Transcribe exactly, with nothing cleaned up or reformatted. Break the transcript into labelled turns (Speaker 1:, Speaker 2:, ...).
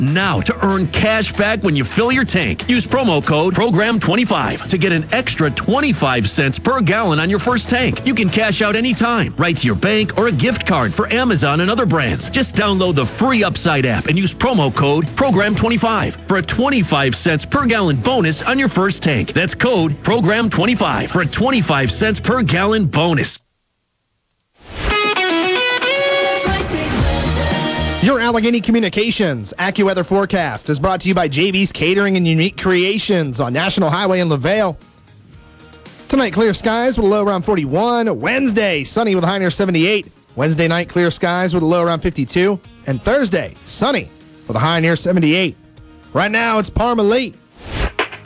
Speaker 1: Now to earn cash back when you fill your tank, use promo code program twenty-five to get an extra twenty-five cents per gallon on your first tank. You can cash out anytime, right to your bank or a gift card for Amazon and other brands. Just download the free Upside app and use promo code program twenty-five for a twenty-five cents per gallon bonus on your first tank. That's code program twenty-five for a twenty-five cents per gallon bonus.
Speaker 2: Your Allegheny Communications AccuWeather forecast is brought to you by J B's Catering and Unique Creations on National Highway in LaVale. Tonight, clear skies with a low around forty-one. Wednesday, sunny with a high near seventy-eight. Wednesday night, clear skies with a low around fifty-two. And Thursday, sunny with a high near seventy-eight. Right now, it's Parma Late.